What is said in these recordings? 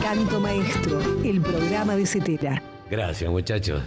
Canto Maestro, el programa de Cetera. Gracias, muchachos.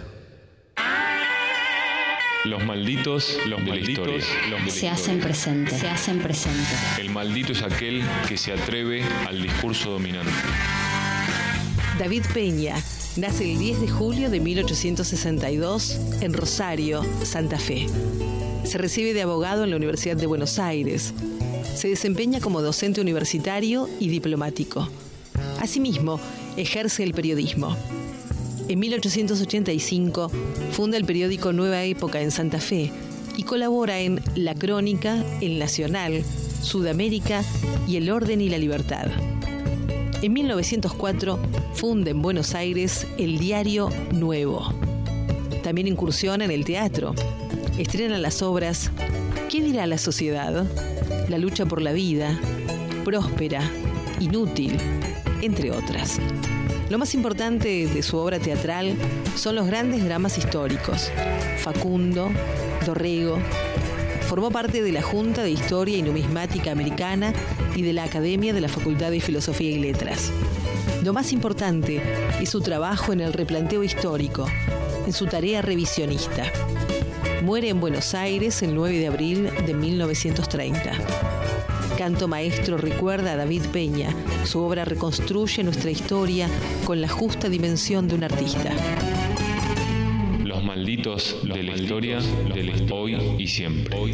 Los malditos de la historia. Se hacen presente. El maldito es aquel que se atreve al discurso dominante. David Peña nace el 10 de julio de 1862 en Rosario, Santa Fe. Se recibe de abogado en la Universidad de Buenos Aires. Se desempeña como docente universitario y diplomático. Asimismo, ejerce el periodismo. En 1885 funda el periódico Nueva Época en Santa Fe y colabora en La Crónica, El Nacional, Sudamérica y El Orden y la Libertad. En 1904 funda en Buenos Aires el diario Nuevo. También incursiona en el teatro. Estrena las obras ¿Qué dirá la sociedad?, La lucha por la vida, Próspera, Inútil, entre otras. Lo más importante de su obra teatral son los grandes dramas históricos. Facundo, Dorrego. Formó parte de la Junta de Historia y Numismática Americana y de la Academia de la Facultad de Filosofía y Letras. Lo más importante es su trabajo en el replanteo histórico, en su tarea revisionista. Muere en Buenos Aires el 9 de abril de 1930. Canto Maestro recuerda a David Peña. Su obra reconstruye nuestra historia con la justa dimensión de un artista. Los malditos de la historia, hoy y siempre.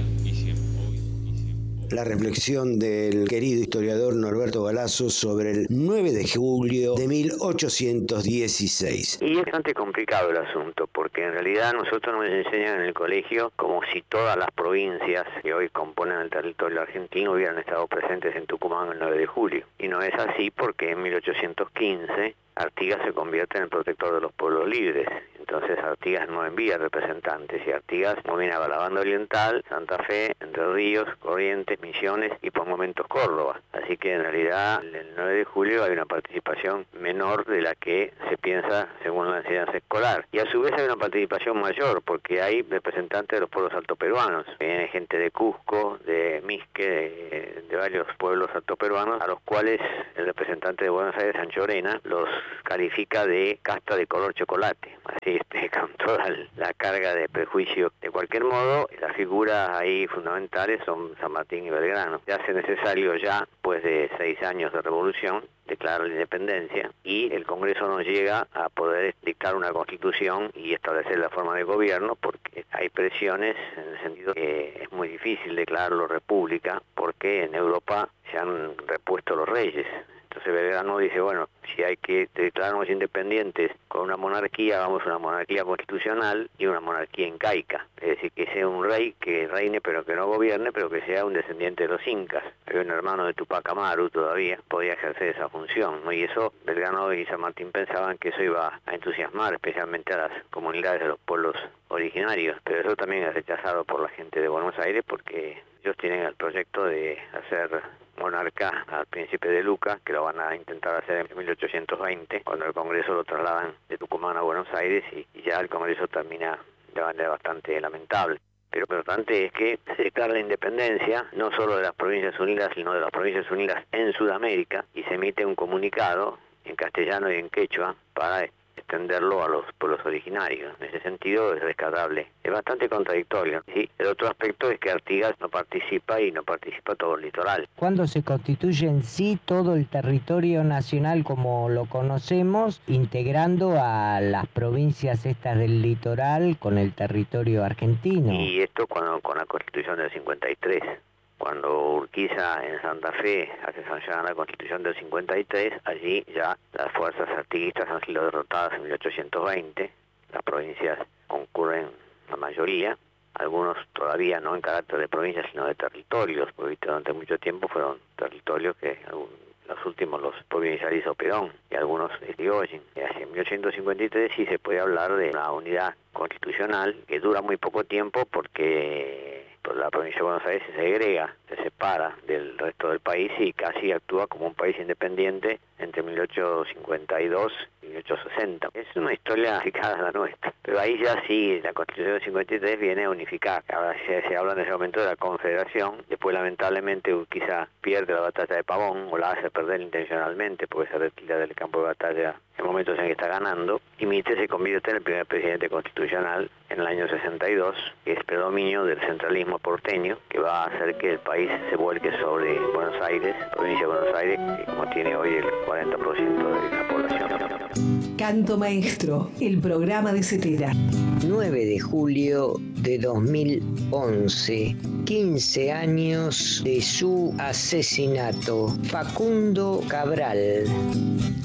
La reflexión del querido historiador Norberto Galazo sobre el 9 de julio de 1816. Y es bastante complicado el asunto, porque en realidad nosotros nos enseñan en el colegio como si todas las provincias que hoy componen el territorio argentino hubieran estado presentes en Tucumán el 9 de julio. Y no es así, porque en 1815 Artigas se convierte en el protector de los pueblos libres. Entonces Artigas no envía representantes y Artigas dominaba la banda oriental, Santa Fe, Entre Ríos, Corrientes, Misiones y por momentos Córdoba. Así que en realidad el 9 de julio hay una participación menor de la que se piensa según la enseñanza escolar. Y a su vez hay una participación mayor porque hay representantes de los pueblos altoperuanos. Viene gente de Cusco, de Misque, de varios pueblos altoperuanos, a los cuales el representante de Buenos Aires, Sancho Orena, los califica de casta de color chocolate. Así con toda la carga de prejuicio. De cualquier modo, las figuras ahí fundamentales son San Martín y Belgrano. Se hace necesario ya, después de 6 años de revolución, declarar la independencia y el Congreso no llega a poder dictar una constitución y establecer la forma de gobierno porque hay presiones en el sentido que es muy difícil declararlo república porque en Europa se han repuesto los reyes. Entonces Belgrano dice, bueno, si hay que declararnos independientes con una monarquía, vamos a una monarquía constitucional y una monarquía incaica. Es decir, que sea un rey que reine pero que no gobierne, pero que sea un descendiente de los incas. Había un hermano de Tupac Amaru todavía, podía ejercer esa función, ¿no? Y eso, Belgrano y San Martín pensaban que eso iba a entusiasmar especialmente a las comunidades de los pueblos originarios. Pero eso también es rechazado por la gente de Buenos Aires porque ellos tienen el proyecto de hacer monarca al príncipe de Luca, que lo van a intentar hacer en 1820, cuando el Congreso lo trasladan de Tucumán a Buenos Aires y ya el Congreso termina de manera bastante lamentable. Pero lo importante es que se declara la independencia no solo de las Provincias Unidas, sino de las Provincias Unidas en Sudamérica, y se emite un comunicado en castellano y en quechua para extenderlo a los pueblos originarios. En ese sentido es rescatable. Es bastante contradictorio, ¿sí? El otro aspecto es que Artigas no participa y no participa todo el litoral. Cuando se constituye en sí todo el territorio nacional como lo conocemos, integrando a las provincias estas del litoral con el territorio argentino. Y esto con la Constitución del 53. Cuando Urquiza en Santa Fe hace sancionar la Constitución del 53, allí ya las fuerzas artiguistas han sido derrotadas en 1820, las provincias concurren la mayoría, algunos todavía no en carácter de provincias sino de territorios, porque durante mucho tiempo fueron territorios que los últimos los provincializó Perón y algunos Irigoyen. En 1853 sí se puede hablar de una unidad constitucional que dura muy poco tiempo porque la provincia de Buenos Aires se segrega, se separa del resto del país y casi actúa como un país independiente entre 1852 y 1860. Es una historia aplicada a la nuestra, pero ahí ya sí, la Constitución del 53 viene a unificar. Ahora se habla en ese momento de la confederación, después lamentablemente Urquiza pierde la batalla de Pavón, o la hace perder intencionalmente porque se retira del campo de batalla en momentos en que está ganando, y Mitre se convierte en el primer presidente constitucional en el año 62, que es predominio del centralismo porteño, que va a hacer que el país se vuelque sobre Buenos Aires, provincia de Buenos Aires, que como tiene hoy el 40% de la población. Canto Maestro, el programa de Cetera. 9 de julio de 2011, 15 años de su asesinato. Facundo Cabral.